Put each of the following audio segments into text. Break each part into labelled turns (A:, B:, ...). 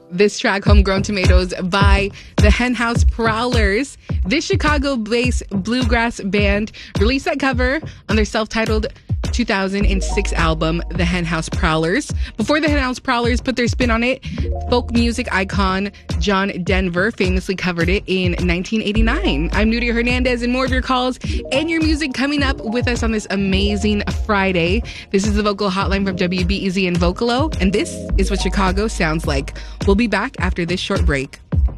A: this track, Homegrown Tomatoes, by the Henhouse Prowlers. This Chicago-based bluegrass band released that cover on their self-titled 2006 album, The Henhouse Prowlers. Before the Henhouse Prowlers put their spin on it, folk music icon John Denver famously covered it in 1989. I'm Nuria Hernandez, and more of your calls and your music coming up with us on this amazing Friday. This is the Vocal Hotline from WBEZ and Vocalo, and this is what Chicago sounds like. We'll be back after this short break.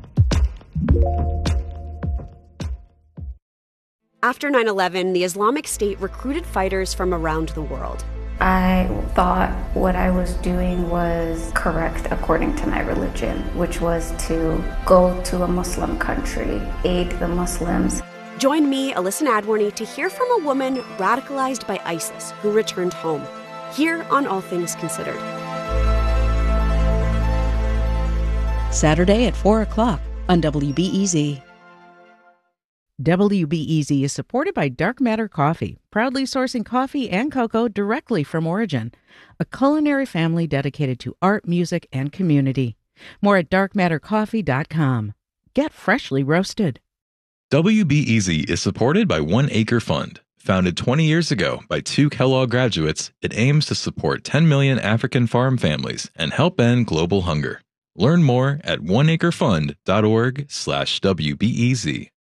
B: After 9/11, the Islamic State recruited fighters from around the world.
C: I thought what I was doing was correct according to my religion, which was to go to a Muslim country, aid the Muslims.
B: Join me, Alyssa Nadworny, to hear from a woman radicalized by ISIS who returned home. Here on All Things Considered.
D: Saturday at 4 o'clock on WBEZ.
E: WBEZ is supported by Dark Matter Coffee, proudly sourcing coffee and cocoa directly from origin, a culinary family dedicated to art, music, and community. More at darkmattercoffee.com. Get freshly roasted.
F: WBEZ is supported by One Acre Fund. Founded 20 years ago by 2 Kellogg graduates, it aims to support 10 million African farm families and help end global hunger. Learn more at oneacrefund.org/WBEZ.